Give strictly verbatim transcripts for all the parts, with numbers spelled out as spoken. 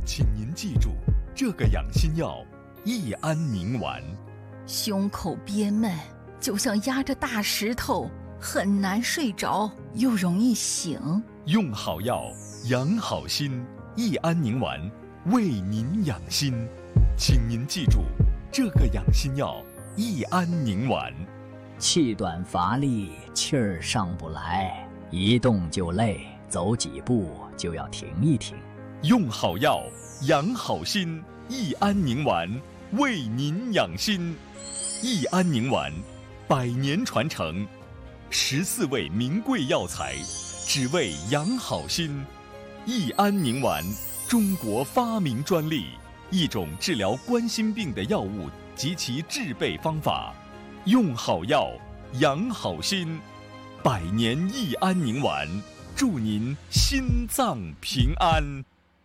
请您记住，这个养心药益安宁丸。 胸口憋闷，就像压着大石头，很难睡着，又容易醒。 用好药，养好心，益安宁丸为您养心。请您记住，这个养心药益安宁丸。 气短乏力，气儿上不来，一动就累，走几步就要停一停。 用好药，养好心，益安宁丸为您养心。益安宁丸，百年传承，十四味名贵药材，只为养好心。益安宁丸，中国发明专利，一种治疗冠心病的药物及其制备方法。用好药，养好心，百年益安宁丸，祝您心脏平安。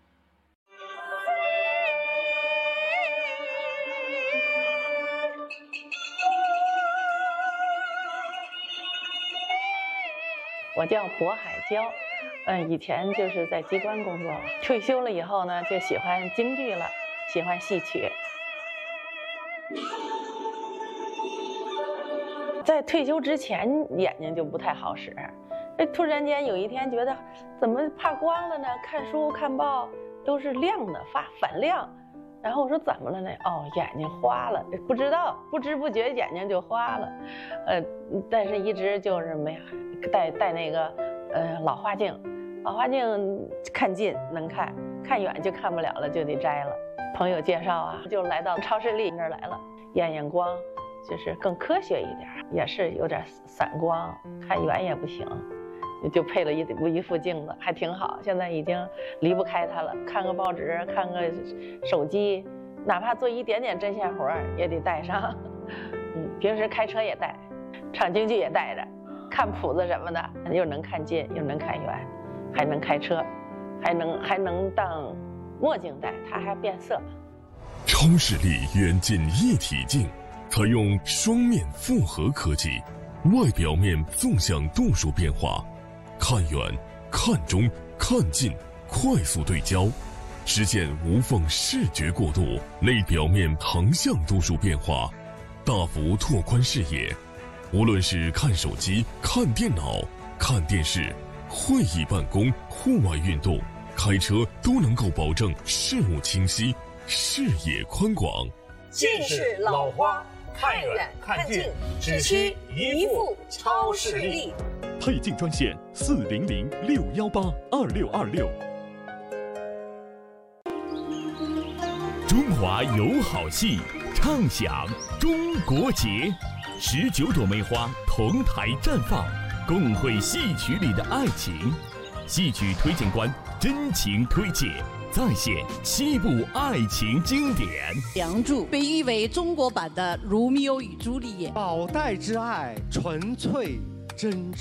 我叫薄海娇，嗯，以前就是在机关工作，退休了以后呢，就喜欢京剧了，喜欢戏曲。在退休之前，眼睛就不太好使，哎，突然间有一天觉得怎么怕光了呢？看书看报都是亮的，发反亮。然后我说怎么了呢？哦，眼睛花了，不知道，不知不觉眼睛就花了，呃，但是一直就是没戴戴那个呃老花镜，老花镜看近能看，看远就看不了了，就得摘了。朋友介绍啊，就来到超视力那儿来了，验验光，就是更科学一点，也是有点散光，看远也不行。就配了一一副镜子，还挺好。现在已经离不开它了，看个报纸，看个手机，哪怕做一点点针线活也得带上。嗯，平时开车也带，唱京剧也带着，看谱子什么的，又能看近，又能看远，还能开车，还能还能当墨镜戴，它还变色。 超视力远近一体镜，采用双面复合科技，外表面纵向度数变化。看远、看中、看近，快速对焦，实现无缝视觉过渡；内表面横向度数变化，大幅拓宽视野。无论是看手机、看电脑、看电视、会议办公、户外运动、开车，都能够保证视物清晰、视野宽广。 近视老花，看远看近，只需一副超视力。 配镜专线四零零六幺八二六二六。 中华有好戏，畅享中国节，十九朵梅花同台绽放，共绘戏曲里的爱情。戏曲推荐官真情推介，再现七部爱情经典。 《梁祝》被誉为中国版的《罗密欧与朱丽叶》。 宝黛之爱，纯粹真挚。